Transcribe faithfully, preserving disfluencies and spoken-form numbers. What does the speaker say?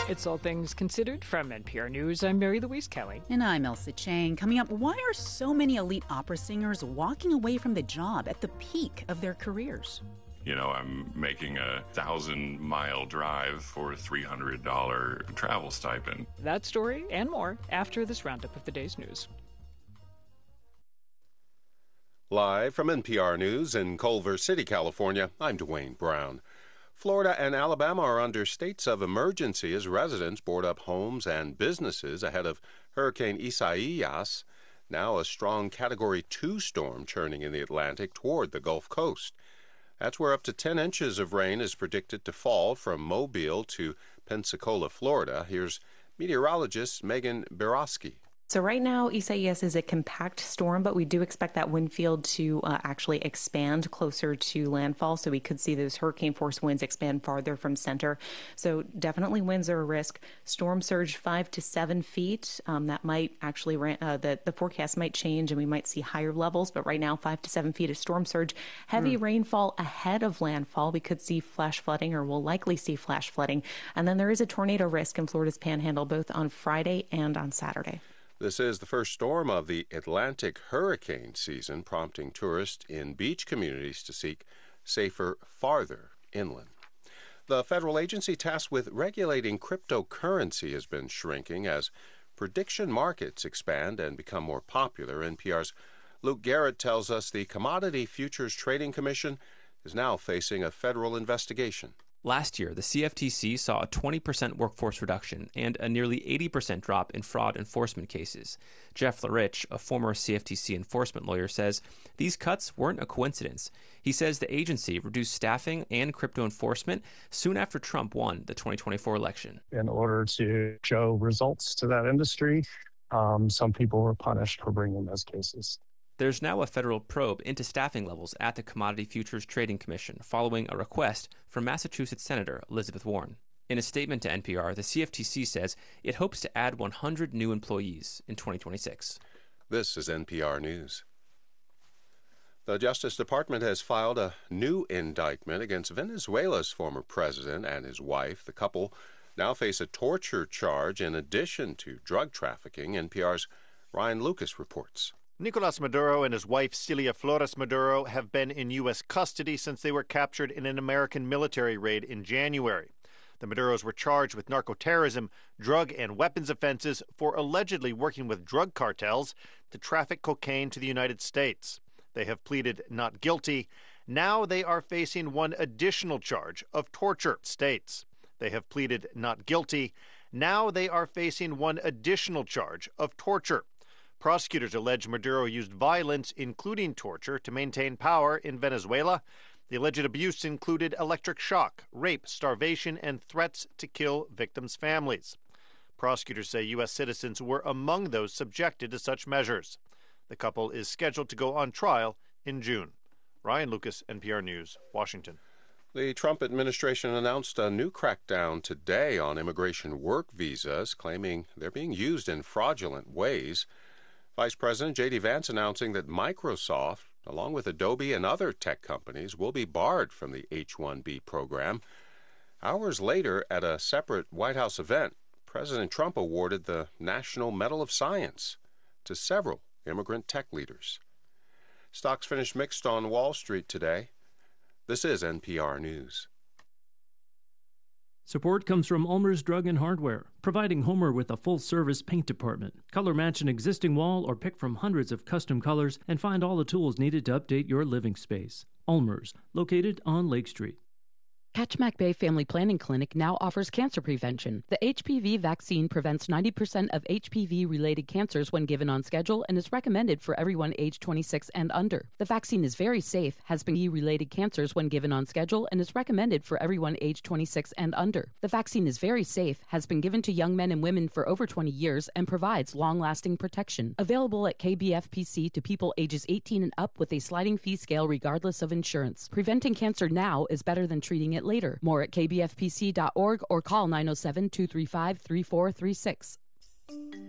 It's All Things Considered from N P R News. I'm Mary Louise Kelly. And I'm Elsa Chang. Coming up, why are so many elite opera singers walking away from the job at the peak of their careers? You know, I'm making a thousand-mile drive for a three hundred dollars travel stipend. That story and more after this roundup of the day's news. Live from N P R News in Culver City, California, I'm Dwayne Brown. Florida and Alabama are under states of emergency as residents board up homes and businesses ahead of Hurricane Isaias, now a strong Category two storm churning in the Atlantic toward the Gulf Coast. That's where up to ten inches of rain is predicted to fall from Mobile to Pensacola, Florida. Here's meteorologist Megan Borowski. So right now, Isaias is a compact storm, but we do expect that wind field to uh, actually expand closer to landfall. So we could see those hurricane force winds expand farther from center. So definitely winds are a risk. Storm surge five to seven feet. Um, that might actually, ran, uh, the, the forecast might change and we might see higher levels. But right now, five to seven feet of storm surge. Heavy mm. rainfall ahead of landfall. We could see flash flooding, or we'll likely see flash flooding. And then there is a tornado risk in Florida's Panhandle both on Friday and on Saturday. This is the first storm of the Atlantic hurricane season, prompting tourists in beach communities to seek safer, farther inland. The federal agency tasked with regulating cryptocurrency has been shrinking as prediction markets expand and become more popular. N P R's Luke Garrett tells us the Commodity Futures Trading Commission is now facing a federal investigation. Last year, the C F T C saw a twenty percent workforce reduction and a nearly eighty percent drop in fraud enforcement cases. Jeff Larich, a former C F T C enforcement lawyer, says these cuts weren't a coincidence. He says the agency reduced staffing and crypto enforcement soon after Trump won the twenty twenty-four election. In order to show results to that industry, um, some people were punished for bringing those cases. There's now a federal probe into staffing levels at the Commodity Futures Trading Commission following a request from Massachusetts Senator Elizabeth Warren. In a statement to N P R, the C F T C says it hopes to add one hundred new employees in twenty twenty-six. This is N P R News. The Justice Department has filed a new indictment against Venezuela's former president and his wife. The couple now face a torture charge in addition to drug trafficking. N P R's Ryan Lucas reports. Nicolas Maduro and his wife Celia Flores Maduro have been in U S custody since they were captured in an American military raid in January. The Maduros were charged with narcoterrorism, drug and weapons offenses for allegedly working with drug cartels to traffic cocaine to the United States. They have pleaded not guilty. Now they are facing one additional charge of torture. States. They have pleaded not guilty. Now they are facing one additional charge of torture. Prosecutors allege Maduro used violence, including torture, to maintain power in Venezuela. The alleged abuse included electric shock, rape, starvation, and threats to kill victims' families. Prosecutors say U S citizens were among those subjected to such measures. The couple is scheduled to go on trial in June. Ryan Lucas, N P R News, Washington. The Trump administration announced a new crackdown today on immigration work visas, claiming they're being used in fraudulent ways. Vice President J D Vance announcing that Microsoft, along with Adobe and other tech companies, will be barred from the H one B program. Hours later, at a separate White House event, President Trump awarded the National Medal of Science to several immigrant tech leaders. Stocks finished mixed on Wall Street today. This is N P R News. Support comes from Ulmer's Drug and Hardware, providing Homer with a full-service paint department. Color match an existing wall or pick from hundreds of custom colors and find all the tools needed to update your living space. Ulmer's, located on Lake Street. Ketchmack Bay Family Planning Clinic now offers cancer prevention. The H P V vaccine prevents ninety percent of H P V-related cancers when given on schedule and is recommended for everyone age twenty-six and under. The vaccine is very safe, has been related cancers when given on schedule, and is recommended for everyone age twenty-six and under. The vaccine is very safe, has been given to young men and women for over twenty years, and provides long-lasting protection. Available at K B F P C to people ages eighteen and up with a sliding fee scale regardless of insurance. Preventing cancer now is better than treating it later. More at k b f p c dot org or call nine oh seven, two three five, three four three six.